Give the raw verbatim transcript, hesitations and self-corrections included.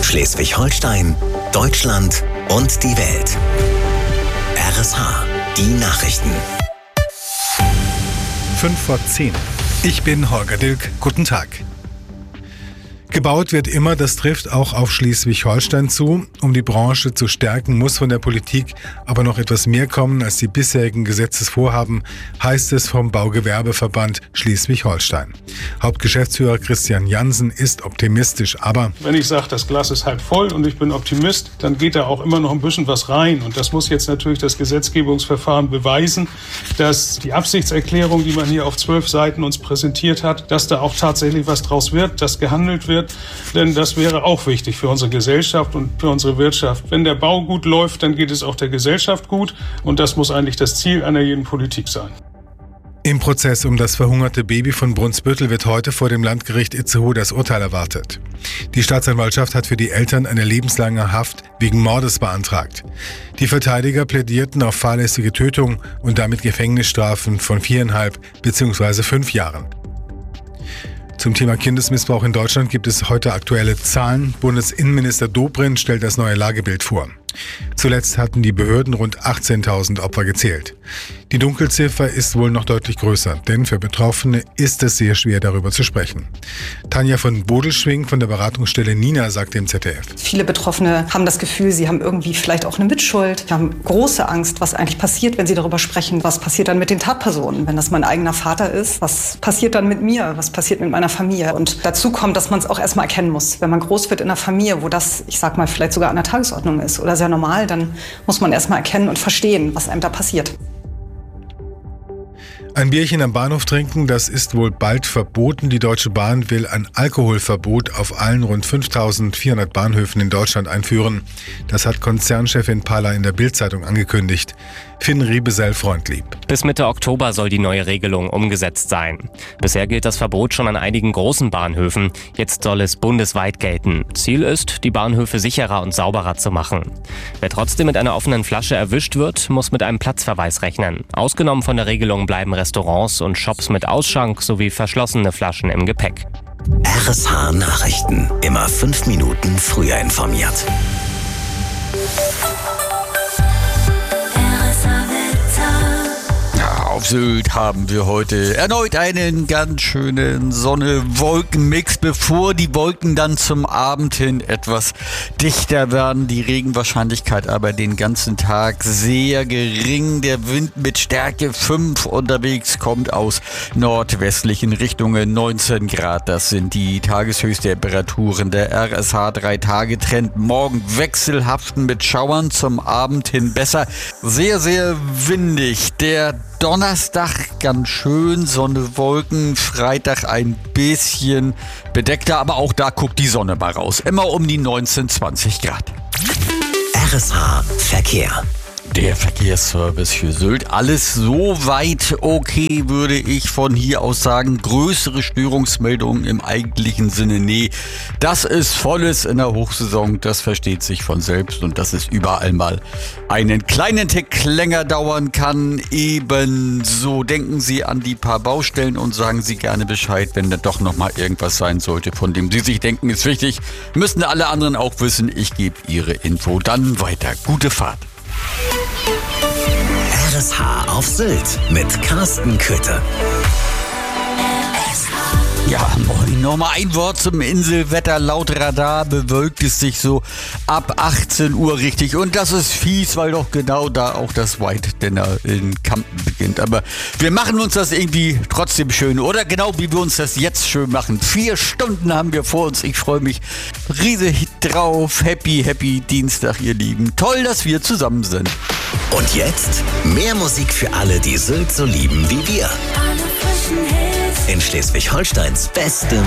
Schleswig-Holstein, Deutschland und die Welt. R S H, die Nachrichten. Fünf vor zehn. Ich bin Holger Dilk. Guten Tag. Gebaut wird immer, das trifft auch auf Schleswig-Holstein zu. Um die Branche zu stärken, muss von der Politik aber noch etwas mehr kommen als die bisherigen Gesetzesvorhaben, heißt es vom Baugewerbeverband Schleswig-Holstein. Hauptgeschäftsführer Christian Jansen ist optimistisch, aber wenn ich sage, das Glas ist halb voll und ich bin Optimist, dann geht da auch immer noch ein bisschen was rein. Und das muss jetzt natürlich das Gesetzgebungsverfahren beweisen, dass die Absichtserklärung, die man hier auf zwölf Seiten uns präsentiert hat, dass da auch tatsächlich was draus wird, dass gehandelt wird. Denn das wäre auch wichtig für unsere Gesellschaft und für unsere Wirtschaft. Wenn der Bau gut läuft, dann geht es auch der Gesellschaft gut. Und das muss eigentlich das Ziel einer jeden Politik sein. Im Prozess um das verhungerte Baby von Brunsbüttel wird heute vor dem Landgericht Itzehoe das Urteil erwartet. Die Staatsanwaltschaft hat für die Eltern eine lebenslange Haft wegen Mordes beantragt. Die Verteidiger plädierten auf fahrlässige Tötung und damit Gefängnisstrafen von viereinhalb bzw. fünf Jahren. Zum Thema Kindesmissbrauch in Deutschland gibt es heute aktuelle Zahlen. Bundesinnenminister Dobrindt stellt das neue Lagebild vor. Zuletzt hatten die Behörden rund achtzehntausend Opfer gezählt. Die Dunkelziffer ist wohl noch deutlich größer, denn für Betroffene ist es sehr schwer, darüber zu sprechen. Tanja von Bodelschwing von der Beratungsstelle Nina sagt dem Z D F. Viele Betroffene haben das Gefühl, sie haben irgendwie vielleicht auch eine Mitschuld. Sie haben große Angst, was eigentlich passiert, wenn sie darüber sprechen. Was passiert dann mit den Tatpersonen, wenn das mein eigener Vater ist? Was passiert dann mit mir? Was passiert mit meiner Familie? Und dazu kommt, dass man es auch erstmal erkennen muss. Wenn man groß wird in einer Familie, wo das, ich sag mal, vielleicht sogar an der Tagesordnung ist oder sehr normal, dann muss man erstmal erkennen und verstehen, was einem da passiert. Ein Bierchen am Bahnhof trinken, das ist wohl bald verboten. Die Deutsche Bahn will ein Alkoholverbot auf allen rund fünftausendvierhundert Bahnhöfen in Deutschland einführen. Das hat Konzernchefin Palla in der Bild-Zeitung angekündigt. Finn Riebesell-Freundlieb. Bis Mitte Oktober soll die neue Regelung umgesetzt sein. Bisher gilt das Verbot schon an einigen großen Bahnhöfen. Jetzt soll es bundesweit gelten. Ziel ist, die Bahnhöfe sicherer und sauberer zu machen. Wer trotzdem mit einer offenen Flasche erwischt wird, muss mit einem Platzverweis rechnen. Ausgenommen von der Regelung bleiben Restaurants und Shops mit Ausschank sowie verschlossene Flaschen im Gepäck. R S H Nachrichten. Immer fünf Minuten früher informiert. Auf Sylt haben wir heute erneut einen ganz schönen Sonne-Wolken-Mix, bevor die Wolken dann zum Abend hin etwas dichter werden. Die Regenwahrscheinlichkeit aber den ganzen Tag sehr gering. Der Wind mit Stärke fünf unterwegs kommt aus nordwestlichen Richtungen. neunzehn Grad, das sind die Tageshöchsttemperaturen. Der R S H drei-Tage-Trend morgen wechselhaften mit Schauern, zum Abend hin besser. Sehr, sehr windig. Der Donnerstag ganz schön, Sonne, Wolken, Freitag ein bisschen bedeckter, aber auch da guckt die Sonne mal raus. Immer um die neunzehn, zwanzig Grad. R S H Verkehr. Der Verkehrsservice für Sylt. Alles soweit okay, würde ich von hier aus sagen. Größere Störungsmeldungen im eigentlichen Sinne, nee. Das ist volles in der Hochsaison, das versteht sich von selbst und dass es überall mal einen kleinen Tick länger dauern kann. Ebenso denken Sie an die paar Baustellen und sagen Sie gerne Bescheid, wenn da doch nochmal irgendwas sein sollte, von dem Sie sich denken, ist wichtig. Müssen alle anderen auch wissen. Ich gebe Ihre Info dann weiter. Gute Fahrt. R S H auf Sylt mit Carsten Köthe. Ja, moin. Nochmal ein Wort zum Inselwetter. Laut Radar bewölkt es sich so ab achtzehn Uhr richtig. Und das ist fies, weil doch genau da auch das White Dinner in Kampen beginnt. Aber wir machen uns das irgendwie trotzdem schön. Oder genau wie wir uns das jetzt schön machen. Vier Stunden haben wir vor uns. Ich freue mich riesig drauf. Happy, happy Dienstag, ihr Lieben. Toll, dass wir zusammen sind. Und jetzt mehr Musik für alle, die Sylt so lieben wie wir. In Schleswig-Holsteins beste